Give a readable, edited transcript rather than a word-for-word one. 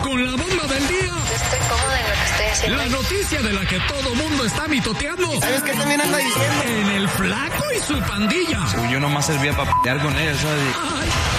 con la bomba del día. Estoy cómoda en lo que estoy haciendo. La noticia de la que todo mundo está mitoteando. ¿Sabes qué también anda diciendo? En el Flaco y su pandilla. Yo nomás servía para pelear con él, ¿sabes? Ay,